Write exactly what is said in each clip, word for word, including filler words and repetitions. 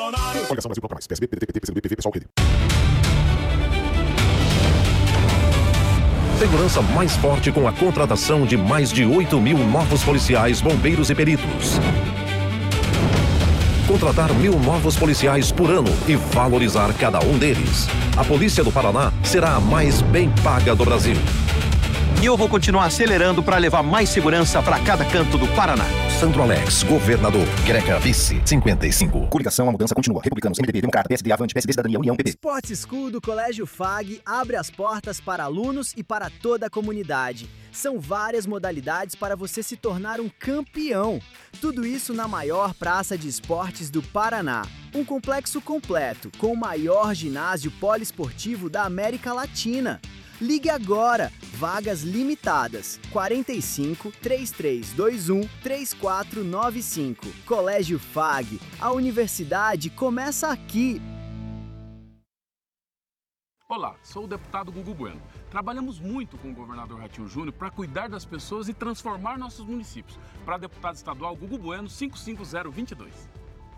Bolsonaro. Coligação Brasil Bloco Mais, P S B, P D T, P T, P C do B, P V, Pessoal, Rede. Segurança mais forte com a contratação de mais de oito mil novos policiais, bombeiros e peritos. Contratar mil novos policiais por ano e valorizar cada um deles. A Polícia do Paraná será a mais bem paga do Brasil. E eu vou continuar acelerando para levar mais segurança para cada canto do Paraná. Sandro Alex, governador. Greca, vice, cinquenta e cinco. Coligação, a mudança continua. Republicanos, M D B, Democrata, P S D, Avante, P S D, Cidadania, União, P P. Sport School do Colégio F A G abre as portas para alunos e para toda a comunidade. São várias modalidades para você se tornar um campeão. Tudo isso na maior praça de esportes do Paraná. Um complexo completo, com o maior ginásio poliesportivo da América Latina. Ligue agora, vagas limitadas, quarenta e cinco, trinta e três vinte e um, trinta e quatro noventa e cinco. Colégio F A G, a universidade começa aqui. Olá, sou o deputado Gugu Bueno. Trabalhamos muito com o governador Ratinho Júnior para cuidar das pessoas e transformar nossos municípios. Para deputado estadual Gugu Bueno, cinco cinco zero dois dois.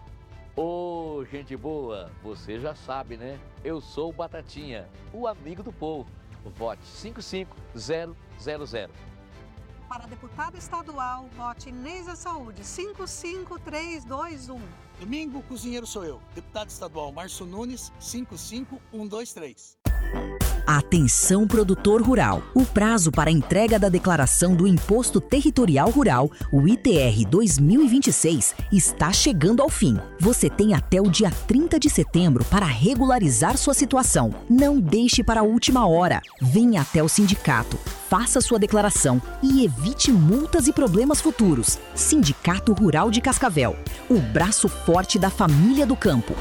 Ô, gente boa, você já sabe, né? Eu sou o Batatinha, o amigo do povo. Vote cinco cinco zero zero zero. Para deputado estadual, vote Neisa Saúde, cinco cinco três dois um. Domingo, cozinheiro sou eu. Deputado estadual Márcio Nunes, cinco cinco um dois três. Atenção, produtor rural. O prazo para a entrega da declaração do Imposto Territorial Rural, o I T R dois mil e vinte e seis, está chegando ao fim. Você tem até o dia trinta de setembro para regularizar sua situação. Não deixe para a última hora. Venha até o sindicato, faça sua declaração e evite multas e problemas futuros. Sindicato Rural de Cascavel, o braço forte da família do campo.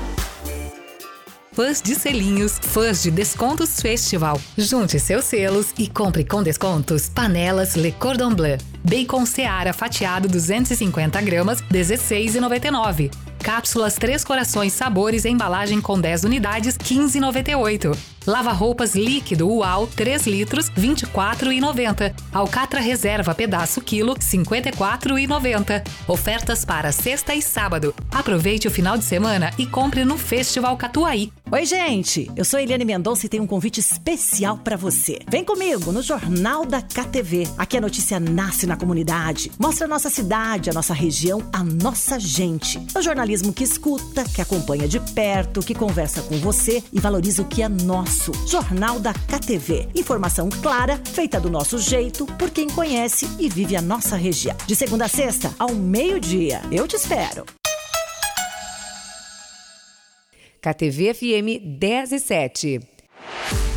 Fãs de selinhos, fãs de Descontos Festival. Junte seus selos e compre com descontos panelas Le Cordon Bleu. Bacon Seara fatiado duzentos e cinquenta gramas, dezesseis reais e noventa e nove centavos. Cápsulas Três Corações Sabores em embalagem com dez unidades, quinze reais e noventa e oito centavos. Lava-roupas líquido U A U três litros, vinte e quatro reais e noventa centavos. Alcatra Reserva pedaço quilo, cinquenta e quatro reais e noventa centavos. Ofertas para sexta e sábado. Aproveite o final de semana e compre no Festival Catuaí. Oi, gente! Eu sou Eliane Mendonça e tenho um convite especial para você. Vem comigo no Jornal da K T V. Aqui a notícia nasce na comunidade. Mostra a nossa cidade, a nossa região, a nossa gente. É o jornalismo que escuta, que acompanha de perto, que conversa com você e valoriza o que é nosso. Jornal da K T V. Informação clara, feita do nosso jeito, por quem conhece e vive a nossa região. De segunda a sexta, ao meio-dia. Eu te espero. K T V F M dez e sete.